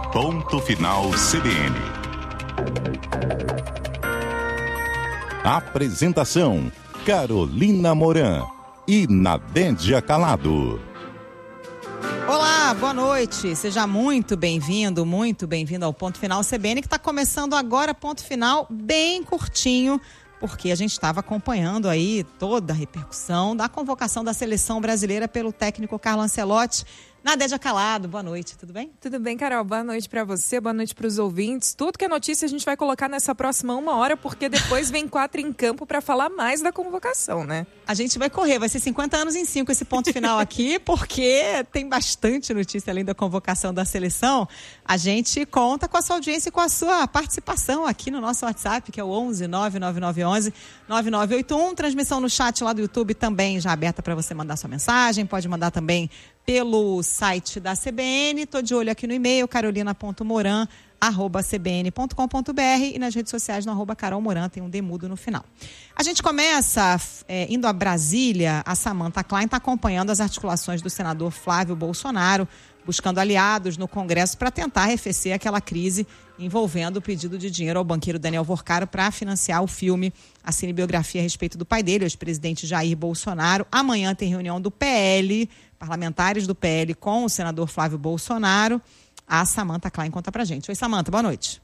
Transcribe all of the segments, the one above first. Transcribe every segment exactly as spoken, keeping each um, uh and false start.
Ponto Final C B N. Apresentação: Carolina Moran e Nadédia Calado. Olá, boa noite. Seja muito bem-vindo, muito bem-vindo ao Ponto Final C B N, que está começando agora, ponto final bem curtinho, porque a gente estava acompanhando aí toda a repercussão da convocação da seleção brasileira pelo técnico Carlo Ancelotti. Nadédia Calado, boa noite, tudo bem? Tudo bem, Carol, boa noite para você, boa noite para os ouvintes. Tudo que é notícia a gente vai colocar nessa próxima uma hora, porque depois vem quatro em campo para falar mais da convocação, né? A gente vai correr, vai ser cinquenta anos em cinco esse ponto final aqui, porque tem bastante notícia além da convocação da seleção. A gente conta com a sua audiência e com a sua participação aqui no nosso WhatsApp, que é o onze nove nove nove onze nove nove oito um. Transmissão no chat lá do YouTube também já aberta para você mandar sua mensagem, pode mandar também pelo site da C B N, tô de olho aqui no e-mail, carolina ponto moran arroba c b n ponto com ponto b r e nas redes sociais no arroba Carol Moran, tem um demudo no final. A gente começa é, indo a Brasília. A Samantha Klein está acompanhando as articulações do senador Flávio Bolsonaro, buscando aliados no Congresso para tentar arrefecer aquela crise envolvendo o pedido de dinheiro ao banqueiro Daniel Vorcaro para financiar o filme, a cinebiografia a respeito do pai dele, o ex-presidente Jair Bolsonaro. Amanhã tem reunião do P L, parlamentares do P L com o senador Flávio Bolsonaro. A Samantha Klein conta pra gente. Oi, Samantha, boa noite.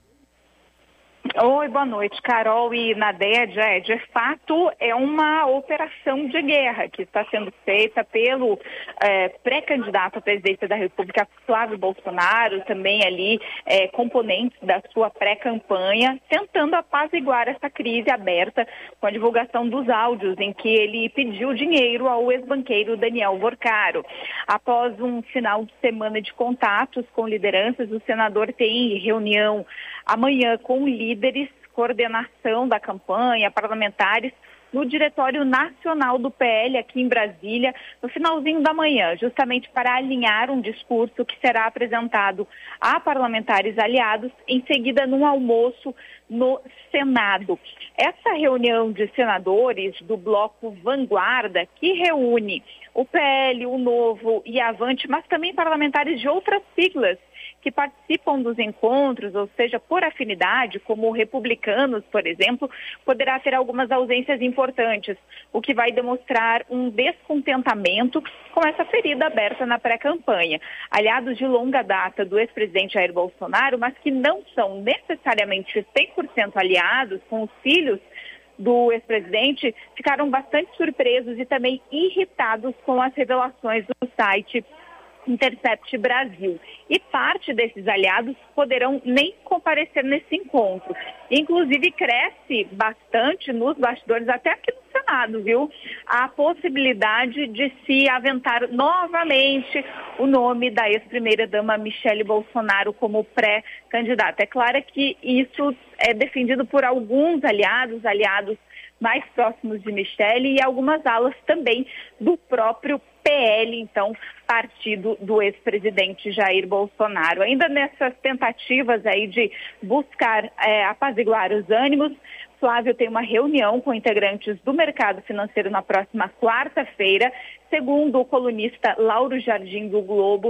Oi, boa noite, Carol e Nadédia. É, de fato, é uma operação de guerra que está sendo feita pelo é, pré-candidato à presidência da República, Flávio Bolsonaro, também ali é, componentes da sua pré-campanha, tentando apaziguar essa crise aberta com a divulgação dos áudios em que ele pediu dinheiro ao ex-banqueiro Daniel Vorcaro. Após um final de semana de contatos com lideranças, o senador tem reunião amanhã com líderes, coordenação da campanha, parlamentares, no Diretório Nacional do P L aqui em Brasília, no finalzinho da manhã, justamente para alinhar um discurso que será apresentado a parlamentares aliados, em seguida num almoço no Senado. Essa reunião de senadores do bloco Vanguarda, que reúne o P L, o Novo e a Avante, mas também parlamentares de outras siglas que participam dos encontros, ou seja, por afinidade, como republicanos, por exemplo, poderá ter algumas ausências importantes, o que vai demonstrar um descontentamento com essa ferida aberta na pré-campanha. Aliados de longa data do ex-presidente Jair Bolsonaro, mas que não são necessariamente cem por cento aliados com os filhos do ex-presidente, ficaram bastante surpresos e também irritados com as revelações do site Intercept Brasil. E parte desses aliados poderão nem comparecer nesse encontro. Inclusive, cresce bastante nos bastidores, até aqui no Senado, viu? A possibilidade de se aventar novamente o nome da ex-primeira-dama Michele Bolsonaro como pré-candidata. É claro que isso é defendido por alguns aliados, aliados mais próximos de Michele e algumas alas também do próprio P L, então, partido do ex-presidente Jair Bolsonaro. Ainda nessas tentativas aí de buscar é, apaziguar os ânimos, Flávio tem uma reunião com integrantes do mercado financeiro na próxima quarta-feira. Segundo o colunista Lauro Jardim do Globo,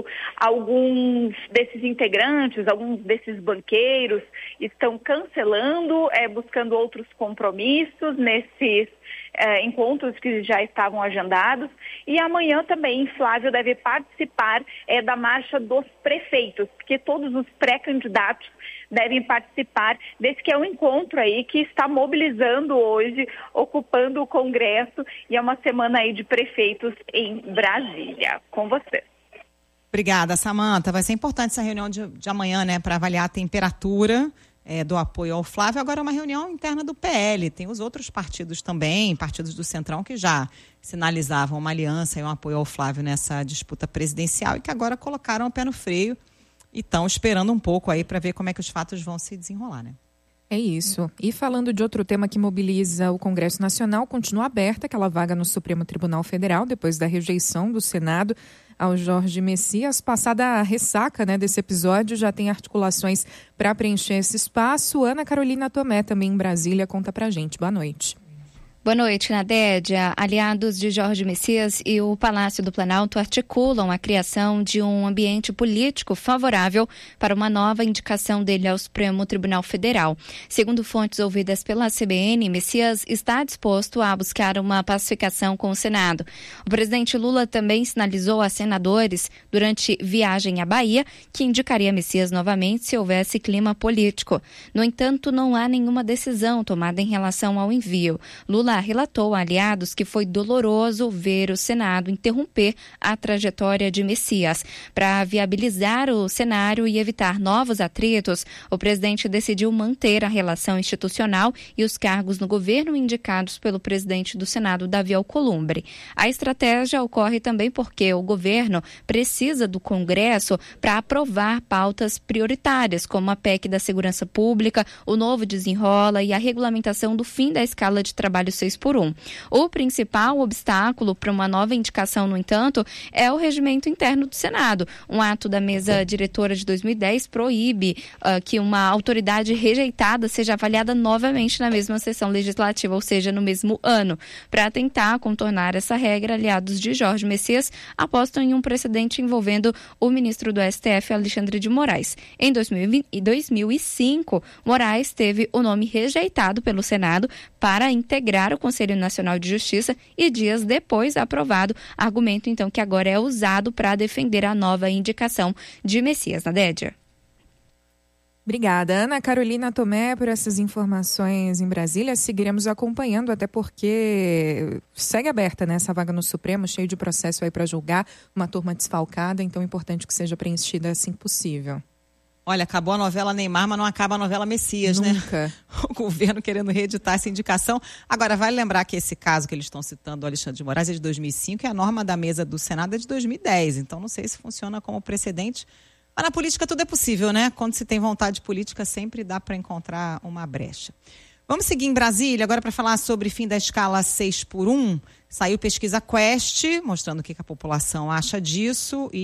alguns desses integrantes, alguns desses banqueiros estão cancelando, é, buscando outros compromissos nesses é, encontros que já estavam agendados. E amanhã também Flávio deve participar é, da marcha dos prefeitos, porque todos os pré-candidatos devem participar desse que é um encontro aí que está mobilizando hoje, ocupando o Congresso, e é uma semana aí de prefeitos em Brasília. Com você. Obrigada, Samantha. Vai ser importante essa reunião de, de amanhã, né, para avaliar a temperatura é, do apoio ao Flávio. Agora é uma reunião interna do P L. Tem os outros partidos também, partidos do Centrão, que já sinalizavam uma aliança e um apoio ao Flávio nessa disputa presidencial e que agora colocaram o pé no freio e estão esperando um pouco aí para ver como é que os fatos vão se desenrolar, né? É isso. E falando de outro tema que mobiliza o Congresso Nacional, continua aberta aquela vaga no Supremo Tribunal Federal, depois da rejeição do Senado ao Jorge Messias. Passada a ressaca, né, desse episódio, já tem articulações para preencher esse espaço. Ana Carolina Tomé, também em Brasília, conta pra gente. Boa noite. Boa noite, Nadédia. Aliados de Jorge Messias e o Palácio do Planalto articulam a criação de um ambiente político favorável para uma nova indicação dele ao Supremo Tribunal Federal. Segundo fontes ouvidas pela C B N, Messias está disposto a buscar uma pacificação com o Senado. O presidente Lula também sinalizou a senadores, durante viagem à Bahia, que indicaria Messias novamente se houvesse clima político. No entanto, não há nenhuma decisão tomada em relação ao envio. Lula relatou a aliados que foi doloroso ver o Senado interromper a trajetória de Messias. Para viabilizar o cenário e evitar novos atritos, o presidente decidiu manter a relação institucional e os cargos no governo indicados pelo presidente do Senado, Davi Alcolumbre. A estratégia ocorre também porque o governo precisa do Congresso para aprovar pautas prioritárias, como a P E C da Segurança Pública, o novo desenrola e a regulamentação do fim da escala de trabalho seis por um. O principal obstáculo para uma nova indicação, no entanto, é o regimento interno do Senado. Um ato da mesa diretora de dois mil e dez proíbe uh, que uma autoridade rejeitada seja avaliada novamente na mesma sessão legislativa, ou seja, no mesmo ano. Para tentar contornar essa regra, aliados de Jorge Messias apostam em um precedente envolvendo o ministro do S T F, Alexandre de Moraes. Em dois mil e cinco, Moraes teve o nome rejeitado pelo Senado para integrar o Conselho Nacional de Justiça e dias depois aprovado, argumento então que agora é usado para defender a nova indicação de Messias. Nadédia. Obrigada, Ana Carolina Tomé, por essas informações em Brasília. Seguiremos acompanhando, até porque segue aberta, né, essa vaga no Supremo, cheio de processo aí para julgar, uma turma desfalcada, então é importante que seja preenchida assim que possível. Olha, acabou a novela Neymar, mas não acaba a novela Messias, Nunca. né? O governo querendo reeditar essa indicação. Agora, vale lembrar que esse caso que eles estão citando, do Alexandre de Moraes, é de dois mil e cinco e a norma da mesa do Senado é de dois mil e dez. Então, não sei se funciona como precedente. Mas na política tudo é possível, né? Quando se tem vontade política, sempre dá para encontrar uma brecha. Vamos seguir em Brasília, agora para falar sobre fim da escala seis por um. Saiu pesquisa Quest, mostrando o que a população acha disso. E